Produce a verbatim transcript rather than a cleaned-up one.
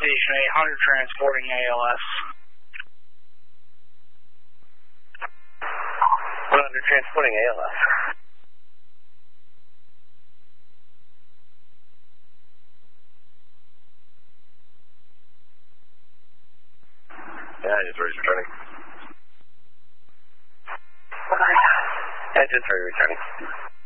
Station eight hundred transporting A L S. one hundred transporting A L S. Yeah, engine three is returning. Engine three returning.